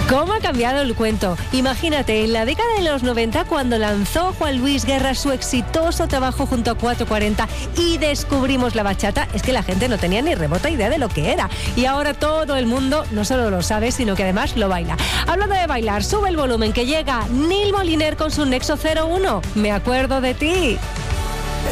¿Cómo ha cambiado el cuento? Imagínate, en la década de los 90, cuando lanzó Juan Luis Guerra su exitoso trabajo junto a 440 y descubrimos la bachata, es que la gente no tenía ni remota idea de lo que era. Y ahora todo el mundo no solo lo sabe, sino que además lo baila. Hablando de bailar, sube el volumen que llega Neil Moliner con su Nexo 01. Me acuerdo de ti.